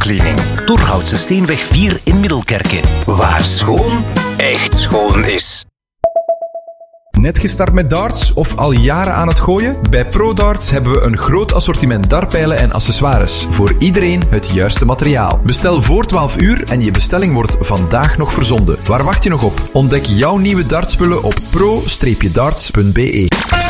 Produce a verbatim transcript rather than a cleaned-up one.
dartcleaning. Torhoutse Steenweg vier in Middelkerke. Waar schoon echt schoon is. Net gestart met darts of al jaren aan het gooien? Bij ProDarts hebben we een groot assortiment dartpijlen en accessoires. Voor iedereen het juiste materiaal. Bestel voor twaalf uur en je bestelling wordt vandaag nog verzonden. Waar wacht je nog op? Ontdek jouw nieuwe dartspullen op pro dash darts punt b e.